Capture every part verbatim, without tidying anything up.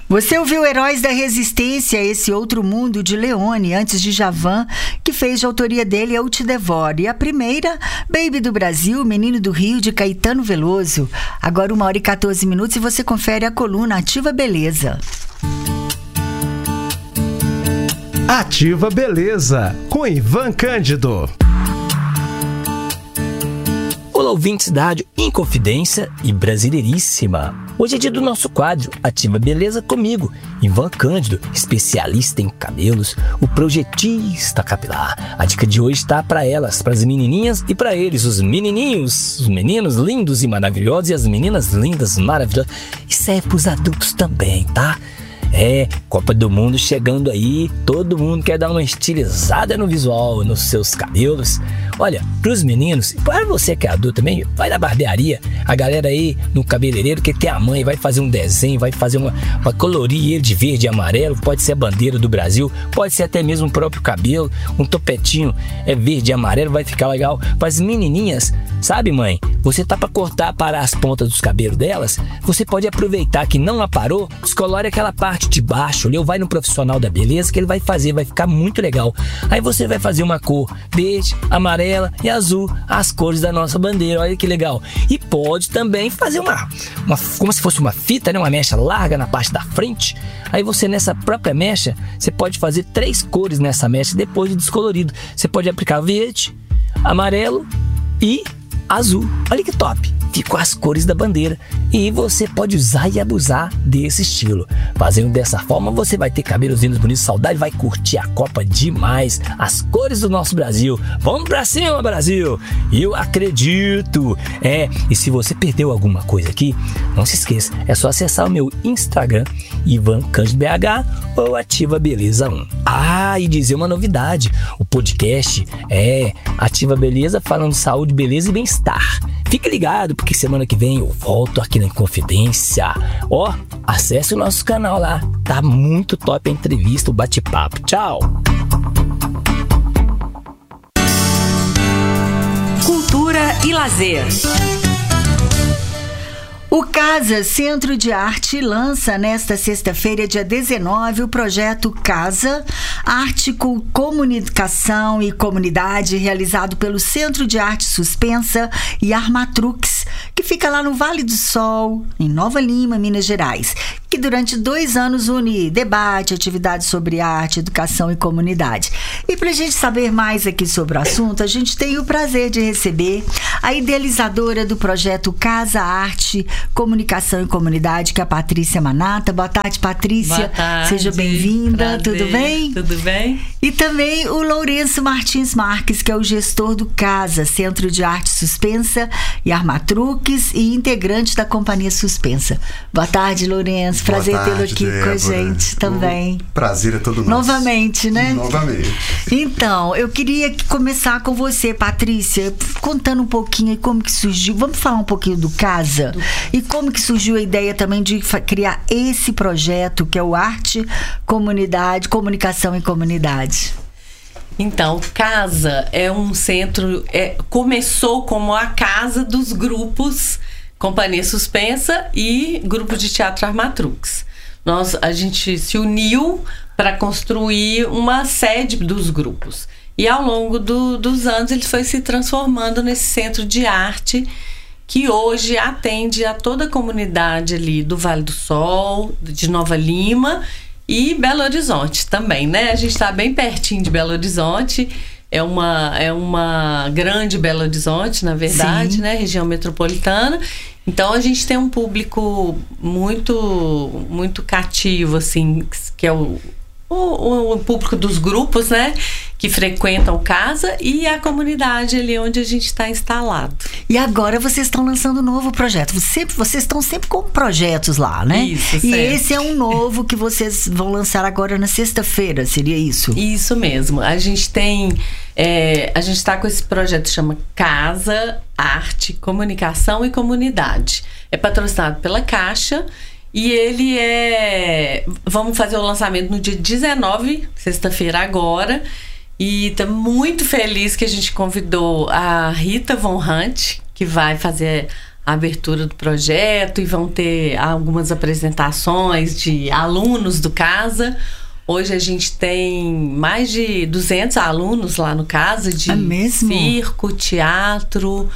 Você ouviu Heróis da Resistência, Esse Outro Mundo, de Leone, antes de Djavan, que fez de autoria dele Eu Te Devoro. E a primeira, Baby do Brasil, Menino do Rio, de Caetano Veloso. Agora uma hora e quatorze minutos e você confere a coluna Ativa Beleza. Ativa Beleza, com Ivan Cândido. Olá, ouvintes da Rádio Inconfidência e Brasileiríssima. Hoje é dia do nosso quadro Ativa Beleza comigo, Ivan Cândido, especialista em cabelos, o projetista capilar. A dica de hoje está para elas, para as menininhas e para eles, os menininhos, os meninos lindos e maravilhosos e as meninas lindas, maravilhosas. E serve para os adultos também, tá? É, Copa do Mundo chegando aí, todo mundo quer dar uma estilizada no visual, nos seus cabelos. Olha, pros meninos, e para você que é adulto também, vai na barbearia, a galera aí no cabeleireiro que tem a mãe, vai fazer um desenho, vai fazer uma, uma colorir ele de verde e amarelo, pode ser a bandeira do Brasil, pode ser até mesmo o próprio cabelo, um topetinho é verde e amarelo, vai ficar legal. Para as menininhas, sabe, mãe, você tá para cortar, parar as pontas dos cabelos delas, você pode aproveitar que não aparou, descolore aquela parte de baixo, ou vai no profissional da beleza que ele vai fazer, vai ficar muito legal. Aí você vai fazer uma cor verde, amarela e azul, as cores da nossa bandeira, olha que legal. E pode também fazer uma, uma como se fosse uma fita, né? Uma mecha larga na parte da frente. Aí você nessa própria mecha, você pode fazer três cores nessa mecha depois de descolorido. Você pode aplicar verde, amarelo e azul. Olha que top! Ficou as cores da bandeira e você pode usar e abusar desse estilo. Fazendo dessa forma, você vai ter cabelos lindos, bonitos, saudáveis, vai curtir a Copa demais, as cores do nosso Brasil. Vamos pra cima, Brasil! Eu acredito! É, e se você perdeu alguma coisa aqui, não se esqueça, é só acessar o meu Instagram, Ivan Cândido B H ou Ativa Beleza um. Ah, e dizer uma novidade, o podcast é Ativa Beleza, falando saúde, beleza e bem-estar. Fique ligado, porque semana que vem eu volto aqui na Inconfidência. Ó, acesse o nosso canal lá. Tá muito top a entrevista, o bate-papo. Tchau! Cultura e lazer. O Casa Centro de Arte lança nesta sexta-feira, dia dezenove, o projeto Casa, Arte com Comunicação e Comunidade, realizado pelo Centro de Arte Suspensa e Armatrux, que fica lá no Vale do Sol, em Nova Lima, Minas Gerais, que durante dois anos une debate, atividades sobre arte, educação e comunidade. E para a gente saber mais aqui sobre o assunto, a gente tem o prazer de receber a idealizadora do projeto Casa, Arte, Comunicação e Comunidade, que é a Patrícia Manata. Boa tarde, Patrícia. Boa tarde. Seja bem-vinda. Prazer. Tudo bem? Tudo bem. E também o Lourenço Martins Marques, que é o gestor do Casa, Centro de Arte Suspensa e Armatrux e integrante da Companhia Suspensa. Boa tarde, Lourenço. Prazer Boa tarde, tê-lo aqui Débora. com a gente também. O prazer é todo nosso. Novamente, né? Novamente. Então, eu queria começar com você, Patrícia, contando um pouquinho como que surgiu. Vamos falar um pouquinho do Casa? Do... E como que surgiu a ideia também de criar esse projeto, que é o Arte, Comunidade, Comunicação e Comunidade. Então, Casa é um centro... É, começou como a casa dos grupos Companhia Suspensa e Grupo de Teatro Armatrux. Nós, a gente se uniu para construir uma sede dos grupos. E ao longo do, dos anos ele foi se transformando nesse centro de arte que hoje atende a toda a comunidade ali do Vale do Sol, de Nova Lima e Belo Horizonte também, né? A gente está bem pertinho de Belo Horizonte. É uma, é uma grande Belo Horizonte, na verdade, Sim. né? Região metropolitana. Então, a gente tem um público muito, muito cativo, assim, que é o, o, o público dos grupos, né? Que frequentam o Casa e a comunidade ali onde a gente está instalado. E agora vocês estão lançando um novo projeto. Você, vocês estão sempre com projetos lá, né? Isso, E certo. esse é um novo que vocês vão lançar agora na sexta-feira, seria isso? Isso mesmo. A gente tem... É, a gente está com esse projeto que chama Casa, Arte, Comunicação e Comunidade. É patrocinado pela Caixa e ele é... Vamos fazer o lançamento no dia dezenove, sexta-feira agora. E tô muito feliz que a gente convidou a Rita Von Hunt, que vai fazer a abertura do projeto e vão ter algumas apresentações de alunos do Casa. Hoje a gente tem mais de duzentos alunos lá no Casa, de é mesmo? circo, teatro,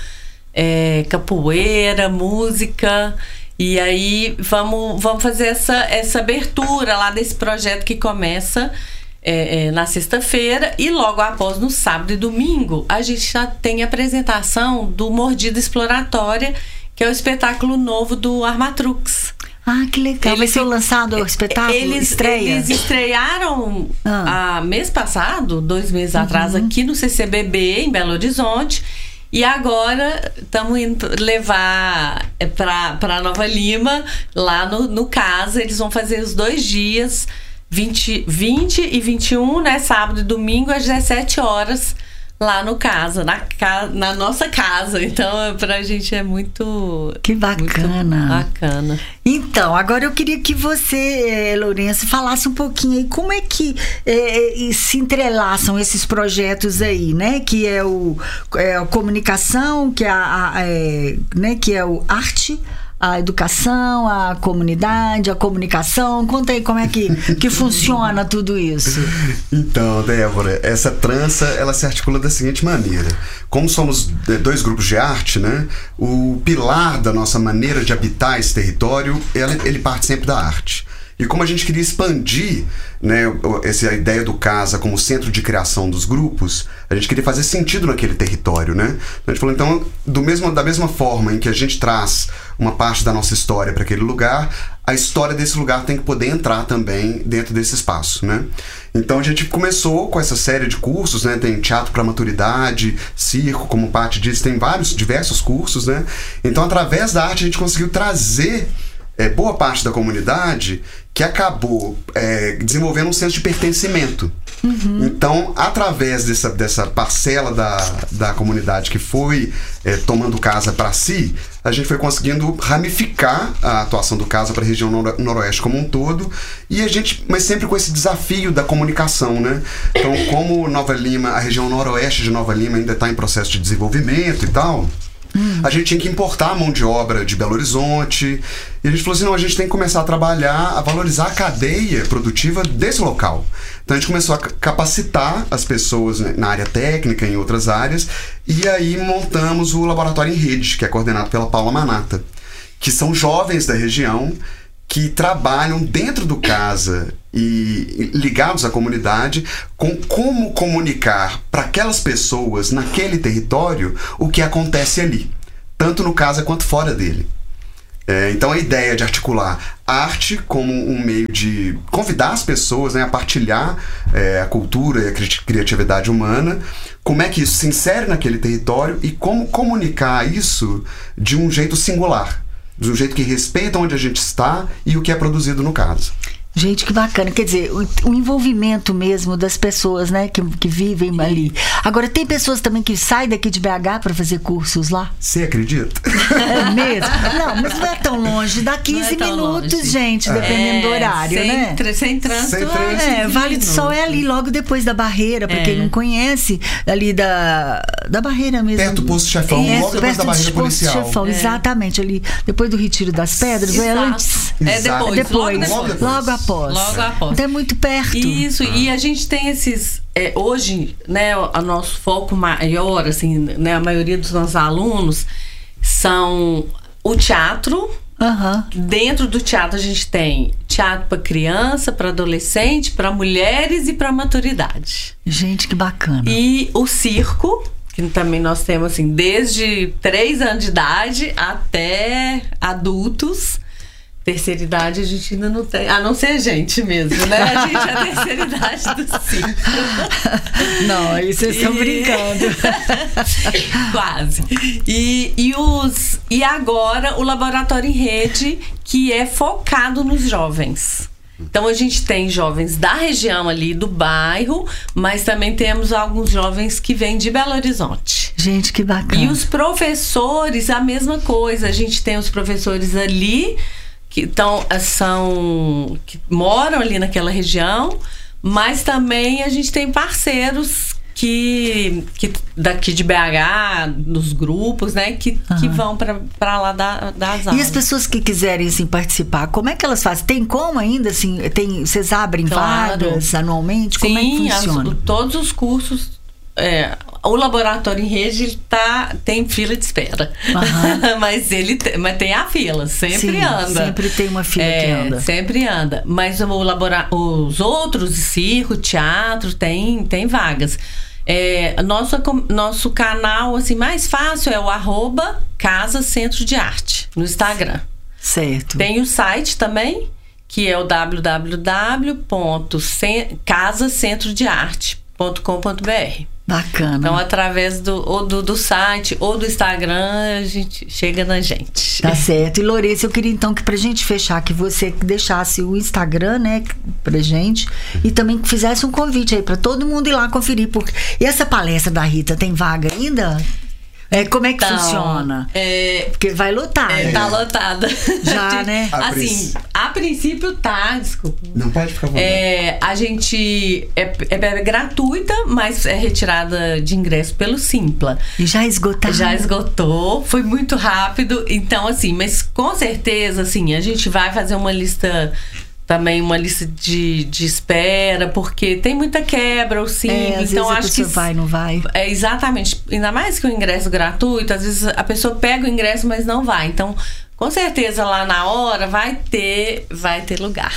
é, capoeira, música. E aí vamos, vamos fazer essa, essa abertura lá desse projeto que começa é, é, na sexta-feira. E logo após, no sábado e domingo, a gente já tem a apresentação do Mordida Exploratória, que é o espetáculo novo do Armatrux. Ah, que legal. Vai ser lançado o espetáculo? Eles, estreia? Eles estrearam ah. a mês passado, dois meses uhum. atrás, aqui no C C B B, em Belo Horizonte. E agora estamos indo levar para Nova Lima, lá no, no Casa. Eles vão fazer os dois dias, vinte, vinte e vinte e um, né? Sábado e domingo, às dezessete horas. Lá no Casa, na, na nossa casa. Então, pra gente é muito... Que bacana. Muito bacana. Então, agora eu queria que você, Lourenço, falasse um pouquinho aí como é que é, se entrelaçam esses projetos aí, né? Que é o é a comunicação, que é, a, a, é, né? que é o arte, a educação, a comunidade, a comunicação. Conta aí como é que, que funciona tudo isso. Então, Débora, essa trança, ela se articula da seguinte maneira. Como somos dois grupos de arte, né, o pilar da nossa maneira de habitar esse território, ele, ele parte sempre da arte. E como a gente queria expandir, né, essa ideia do Casa como centro de criação dos grupos, a gente queria fazer sentido naquele território, né? A gente falou, então, do mesmo, da mesma forma em que a gente traz uma parte da nossa história para aquele lugar, a história desse lugar tem que poder entrar também dentro desse espaço, né? Então a gente começou com essa série de cursos, né? Tem teatro para maturidade, circo, como parte disso, tem vários, diversos cursos, né? Então, através da arte, a gente conseguiu trazer é, boa parte da comunidade que acabou é, desenvolvendo um senso de pertencimento. Uhum. Então, através dessa, dessa parcela da, da comunidade que foi é, tomando Casa para si, a gente foi conseguindo ramificar a atuação do Casa para a região noro- noroeste como um todo, e a gente, mas sempre com esse desafio da comunicação, né? Então, como Nova Lima, a região noroeste de Nova Lima ainda está em processo de desenvolvimento e tal, Hum. a gente tinha que importar a mão de obra de Belo Horizonte, e a gente falou assim, não, a gente tem que começar a trabalhar, a valorizar a cadeia produtiva desse local. Então a gente começou a capacitar as pessoas, né, na área técnica, em outras áreas, e aí montamos o Laboratório em Rede, que é coordenado pela Paula Manata, que são jovens da região que trabalham dentro do Casa e ligados à comunidade com como comunicar para aquelas pessoas naquele território o que acontece ali, tanto no Casa quanto fora dele. É, então a ideia de articular arte como um meio de convidar as pessoas, né, a partilhar é, a cultura e a cri- criatividade humana, como é que isso se insere naquele território e como comunicar isso de um jeito singular, de um jeito que respeita onde a gente está e o que é produzido no Casa. Gente, que bacana. Quer dizer, o, o envolvimento mesmo das pessoas, né, que, que vivem ali. Agora, tem pessoas também que saem daqui de B H para fazer cursos lá? Você acredita? É mesmo? Não, mas não é tão longe. Dá quinze é minutos, longe. gente, dependendo é, do horário, sem, né? Tr- sem trânsito. Sem trânsito. É, Vale do Sol é ali, logo depois da Barreira, para é. quem não conhece, ali da, da Barreira mesmo. Perto do Posto Chefão, é, logo depois da Barreira Policial. Posto Chefão, é. Exatamente, ali, depois do Retiro das Pedras, ou é antes? É depois, depois, logo depois. Logo após. Logo após. Então é muito perto. Isso, ah. e a gente tem esses... É, hoje, né, o nosso foco maior, assim, né, a maioria dos nossos alunos são o teatro. Uhum. Dentro do teatro a gente tem teatro para criança, para adolescente, para mulheres e para maturidade. Gente, que bacana. E o circo, que também nós temos, assim, desde três anos de idade até adultos. Terceira idade a gente ainda não tem, a não ser a gente mesmo, né? A gente é a terceira idade do circo. Não, aí vocês estão e... brincando. Quase. E, e, os, e agora o Laboratório em Rede, que é focado nos jovens. Então a gente tem jovens da região ali, do bairro, mas também temos alguns jovens que vêm de Belo Horizonte. Gente, que bacana. E os professores, a mesma coisa. A gente tem os professores ali que tão, são, que moram ali naquela região, mas também a gente tem parceiros que, que daqui de B H, dos grupos, né, que, uhum. que vão para lá dar, dar as aulas. E as pessoas que quiserem assim, participar, como é que elas fazem? Tem como ainda? Assim, tem, vocês abrem claro. vagas anualmente? Como Sim, é que funciona? As, todos os cursos. É, o laboratório em rede ele tá, tem fila de espera. Uhum. mas ele te, mas tem a fila, sempre Sim, anda. Sempre tem uma fila é, que anda. Sempre anda. Mas o labora, os outros, circo, teatro, tem, tem vagas. É, nosso, nosso canal assim, mais fácil é o arroba Casa Centro de Arte no Instagram. Certo. Tem o site também, que é o w w w ponto casa centro de arte ponto com ponto b r. Bacana. Então, através do, ou do, do site ou do Instagram, a gente chega na gente. Tá certo. E Lourenço, eu queria então que pra gente fechar, que você deixasse o Instagram, né, pra gente, e também que fizesse um convite aí pra todo mundo ir lá conferir. Porque... E essa palestra da Rita tem vaga ainda? É, como é que então, funciona? É, Porque vai lotar, é, né? Tá lotada. Já, né? A assim, princ... a princípio tá, desculpa. Não pode ficar vontade. É, a gente é, é, é gratuita, mas é retirada de ingresso pelo Simpla. E já esgotaram? Já esgotou, foi muito rápido. Então, assim, mas com certeza, assim, a gente vai fazer uma lista... Também uma lista de, de espera, porque tem muita quebra, o Simpla. É, então acho que vai, não vai. É, exatamente. Ainda mais que o ingresso gratuito, às vezes a pessoa pega o ingresso, mas não vai. Então, com certeza lá na hora vai ter, vai ter lugar.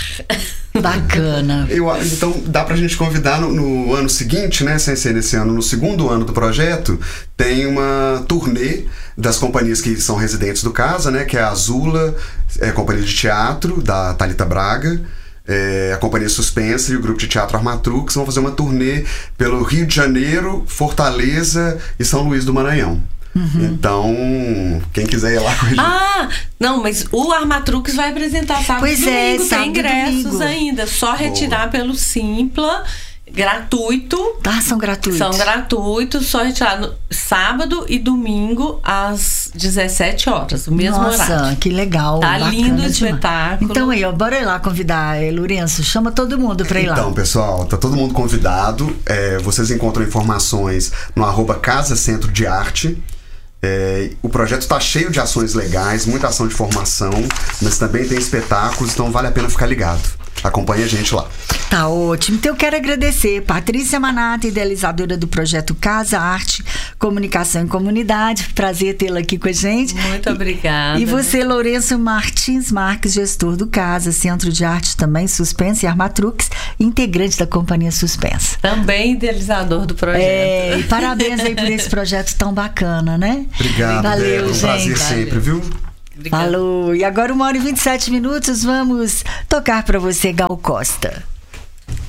Bacana. Eu, então dá pra gente convidar no, no ano seguinte, né, sem ser nesse ano, no segundo ano do projeto, tem uma turnê das companhias que são residentes do Casa, né, que é a Azula, é a companhia de teatro da Thalita Braga, é, a companhia Suspensa e o grupo de teatro Armatrux vão fazer uma turnê pelo Rio de Janeiro, Fortaleza e São Luís do Maranhão. Uhum. Então, quem quiser ir lá com ele. Ah, não, mas o Armatrux vai apresentar sábado pois e domingo. É, tem ingressos domingo. ainda. Só retirar Boa. Pelo Simpla. Gratuito. Ah, são gratuitos. São gratuitos, só retirar no sábado e domingo às dezessete horas, o mesmo Nossa, horário. Nossa, que legal. Tá lindo o espetáculo. Então aí, ó, bora ir lá convidar, é, Lourenço, chama todo mundo pra ir lá. Então, pessoal, tá todo mundo convidado. É, vocês encontram informações no arroba Casa Centro de Arte. É, o projeto está cheio de ações legais, muita ação de formação, mas também tem espetáculos, então vale a pena ficar ligado. Acompanhe a gente lá. Tá ótimo. Então eu quero agradecer Patrícia Manata, idealizadora do projeto Casa, Arte, Comunicação e Comunidade. Prazer tê-la aqui com a gente. Muito obrigada. E, e você, Lourenço Martins Marques, gestor do Casa, Centro de Arte também, Suspensa e Armatrux, integrante da companhia Suspensa. Também idealizador do projeto. É, e parabéns aí por esse projeto tão bacana, né? Obrigado, Valeu, Débora. Um gente. prazer sempre, viu? Obrigada. Falou. E agora, uma hora e vinte e sete minutos, vamos tocar para você, Gal Costa.